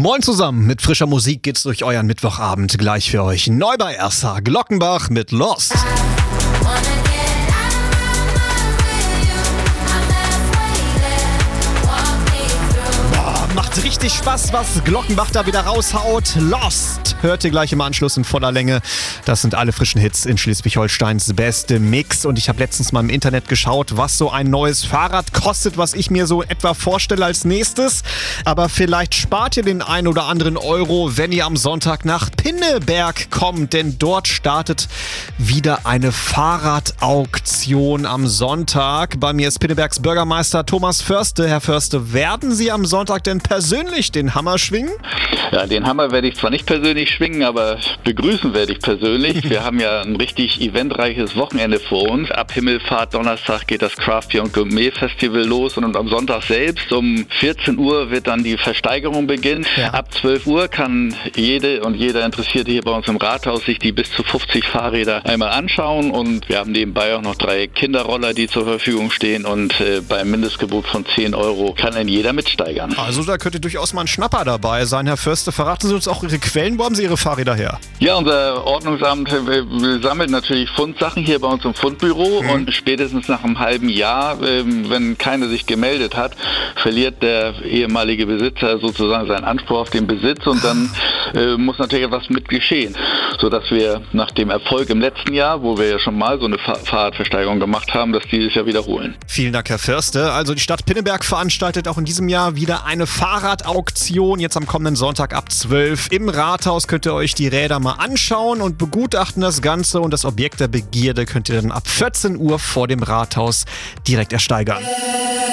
Moin zusammen, mit frischer Musik geht's durch euren Mittwochabend. Gleich für euch neu bei Ersa Glockenbach mit Lost. Macht richtig Spaß, was Glockenbach da wieder raushaut. Lost hört ihr gleich im Anschluss in voller Länge. Das sind alle frischen Hits in Schleswig-Holsteins beste Mix. Und ich habe letztens mal im Internet geschaut, was so ein neues Fahrrad kostet, was ich mir so etwa vorstelle als nächstes. Aber vielleicht spart ihr den ein oder anderen Euro, wenn ihr am Sonntag nach Pinneberg kommt. Denn dort startet wieder eine Fahrradauktion am Sonntag. Bei mir ist Pinnebergs Bürgermeister Thomas Förste. Herr Förste, werden Sie am Sonntag denn persönlich den Hammer schwingen? Ja, den Hammer werde ich zwar nicht persönlich schwingen, aber begrüßen werde ich persönlich. Wir haben ja ein richtig eventreiches Wochenende vor uns. Ab Himmelfahrt Donnerstag geht das Craft Beer und Gourmet Festival los und am Sonntag selbst um 14 Uhr wird dann die Versteigerung beginnen. Ja. Ab 12 Uhr kann jede und jeder Interessierte hier bei uns im Rathaus sich die bis zu 50 Fahrräder einmal anschauen und wir haben nebenbei auch noch 3 Kinderroller, die zur Verfügung stehen und beim Mindestgebot von 10 Euro kann dann jeder mitsteigern. Also da könnte durchaus mal ein Schnapper dabei sein. Herr Förste, verraten Sie uns auch Ihre Quellen, wo haben Sie Ihre Fahrräder her? Ja, unser Ordnungsamt sammelt natürlich Fundsachen hier bei uns im Fundbüro und spätestens nach einem halben Jahr, wenn keiner sich gemeldet hat, verliert der ehemalige Besitzer sozusagen seinen Anspruch auf den Besitz und dann muss natürlich etwas mit geschehen, sodass wir nach dem Erfolg im letzten Jahr, wo wir ja schon mal so eine Fahrradversteigerung gemacht haben, das dieses Jahr wiederholen. Vielen Dank, Herr Förste. Also die Stadt Pinneberg veranstaltet auch in diesem Jahr wieder eine Fahrradauktion. Jetzt am kommenden Sonntag ab 12 im Rathaus könnt ihr euch die Räder mal anschauen und begutachten das Ganze. Und das Objekt der Begierde könnt ihr dann ab 14 Uhr vor dem Rathaus direkt ersteigern.